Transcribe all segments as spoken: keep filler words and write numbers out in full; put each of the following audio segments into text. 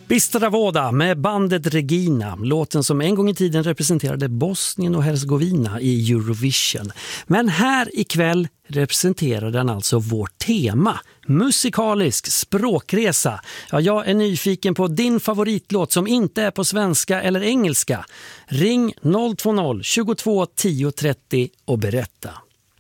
Bistra Voda med bandet Regina, låten som en gång i tiden representerade Bosnien och Herzegovina i Eurovision. Men här ikväll representerar den alltså vårt tema, musikalisk språkresa. Ja, jag är nyfiken på din favoritlåt som inte är på svenska eller engelska. Ring noll två noll tjugotvå tio trettio och berätta.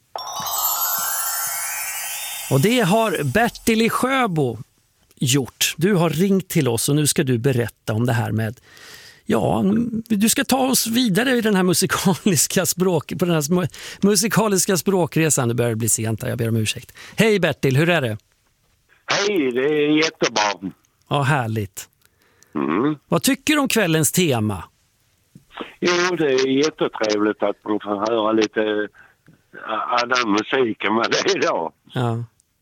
Och det har Bertil i Sjöbo gjort. Du har ringt till oss och nu ska du berätta om det här med, ja, du ska ta oss vidare i den här musikaliska språk, på den här musikaliska språkresan. Det börjar bli sent här, jag ber om ursäkt. Hej Bertil, hur är det? Hej, det är jättebra. Ja, härligt. Mm. Vad tycker du om kvällens tema? Jo, det är jättetrevligt att man får höra lite annan musik än vad det är idag. Ja.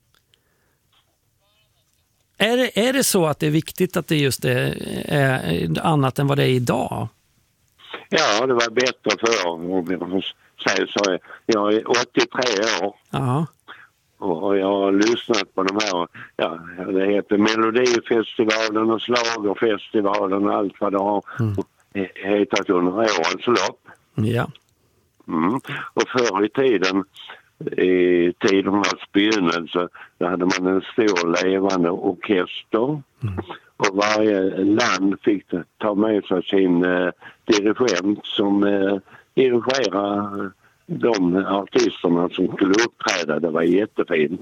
Är det, är det så att det är viktigt att det just är, är annat än vad det är idag? Ja, det var bättre förr. Så, jag är åttiotre år. Ja. Och jag har lyssnat på de här, ja, det heter Melodifestivalen och Slagerfestivalen och allt vad det har mm. hetat under årens lopp. Ja. Mm. Och förr i tiden, i tidernas begynnelse, då hade man en stor levande orkester. Mm. Och varje land fick ta med sig sin eh, dirigent som eh, dirigerade de artisterna som skulle uppträda. Det var jättefint.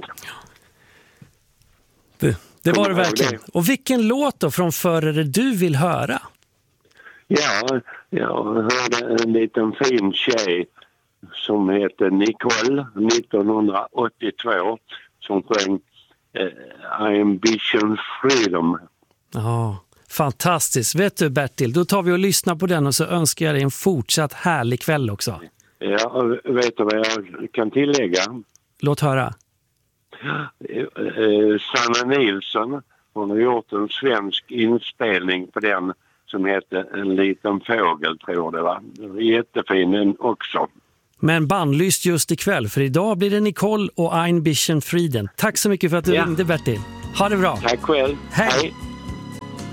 Det, det var det verkligen. Och vilken låt då från förr är det du vill höra? Ja, jag hörde en liten fin tjej som heter Nicole nittonhundraåttiotvå som sjöng eh, Ambition Freedom. Ja, fantastiskt. Vet du Bertil, då tar vi och lyssnar på den och så önskar jag dig en fortsatt härlig kväll också. Ja, vet du vad jag kan tillägga? Låt höra. Eh, Sanna Nilsson, hon har gjort en svensk inspelning på den som heter En liten fågel, tror det var. Jättefin den också. Men bannlyst just ikväll, för idag blir det Nicole och Ambition Freedom. Tack så mycket för att du ja. ringde Bertil. Ha det bra. Tack själv. Hej. Hej.